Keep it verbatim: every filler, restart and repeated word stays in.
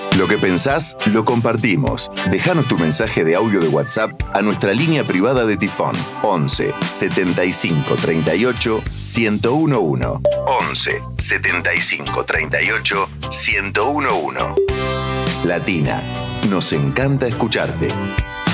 Lo que pensás, lo compartimos. Déjanos tu mensaje de audio de WhatsApp a nuestra línea privada de Tifón. once setenta y cinco treinta y ocho ciento uno. once setenta y cinco treinta y ocho ciento uno. Latina, nos encanta escucharte.